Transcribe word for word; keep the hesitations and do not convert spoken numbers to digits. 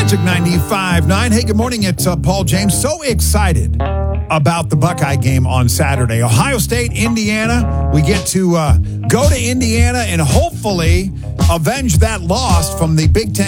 Magic ninety-five point nine. Hey, good morning. It's uh, Paul James. So excited about the Buckeye game on Saturday. Ohio State, Indiana. We get to uh, go to Indiana and hopefully avenge that loss from the Big Ten